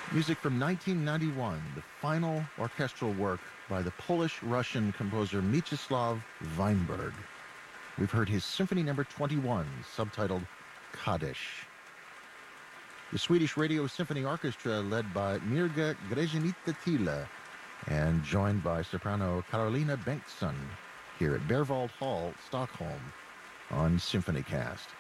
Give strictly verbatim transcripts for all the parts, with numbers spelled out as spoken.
Music from nineteen ninety-one, the final orchestral work by the Polish-Russian composer Mieczysław Weinberg. We've heard his Symphony Number twenty-one, subtitled Kaddish. The Swedish Radio Symphony Orchestra, led by Mirga Grzenica-Thiele and joined by soprano Carolina Bengtsson, here at Berwald Hall, Stockholm, on SymphonyCast.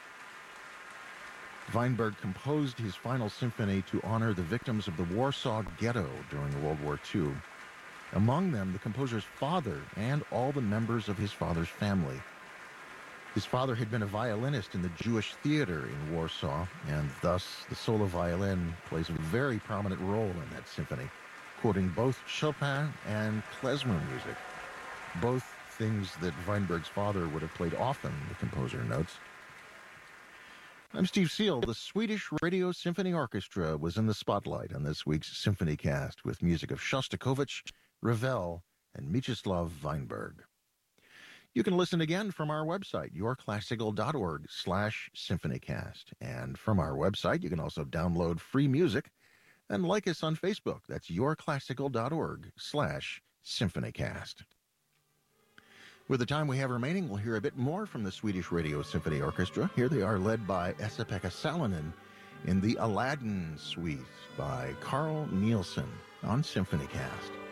Weinberg composed his final symphony to honor the victims of the Warsaw Ghetto during World War Two. Among them, the composer's father and all the members of his father's family. His father had been a violinist in the Jewish theater in Warsaw, and thus the solo violin plays a very prominent role in that symphony, quoting both Chopin and klezmer music, both things that Weinberg's father would have played often, the composer notes. I'm Steve Seal. The Swedish Radio Symphony Orchestra was in the spotlight on this week's SymphonyCast with music of Shostakovich, Ravel, and Mieczysław Weinberg. You can listen again from our website, yourclassical.org slash symphonycast. And from our website, you can also download free music and like us on Facebook. That's yourclassical.org slash symphonycast. With the time we have remaining, we'll hear a bit more from the Swedish Radio Symphony Orchestra. Here they are, led by Esa-Pekka Salonen in the Aladdin Suite by Carl Nielsen on SymphonyCast.